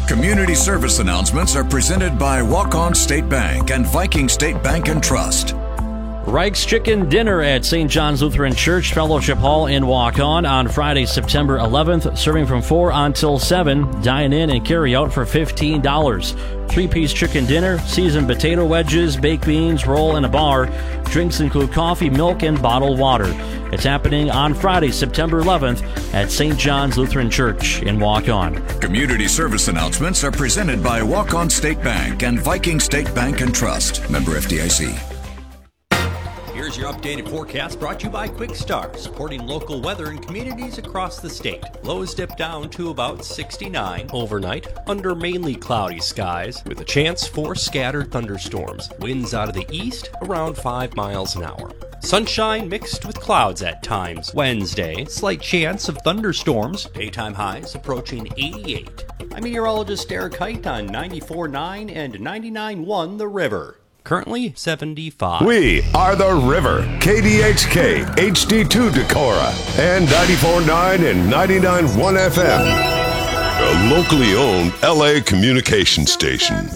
Community service announcements are presented by Walk-On State Bank and Viking State Bank and Trust. Reich's Chicken Dinner at St. John's Lutheran Church Fellowship Hall in Walk-On Friday, September 11th, serving from 4 until 7. Dine in and carry out for $15. 3-piece chicken dinner, seasoned potato wedges, baked beans, roll, and a bar. Drinks include coffee, milk, and bottled water. It's happening on Friday, September 11th at St. John's Lutheran Church in Walk-On. Community service announcements are presented by Walk-On State Bank and Viking State Bank and Trust. Member FDIC. Here's your updated forecast brought to you by Quick Start, supporting local weather in communities across the state. Lows dip down to about 69 overnight under mainly cloudy skies with a chance for scattered thunderstorms. Winds out of the east around 5 miles an hour. Sunshine mixed with clouds at times. Wednesday, slight chance of thunderstorms. Daytime highs approaching 88. I'm meteorologist Eric Height on 94.9 and 99.1 The River. Currently 75. We are The River, KDHK, HD2 Decorah, and 94.9 and 99.1 FM. A locally owned LA communication station.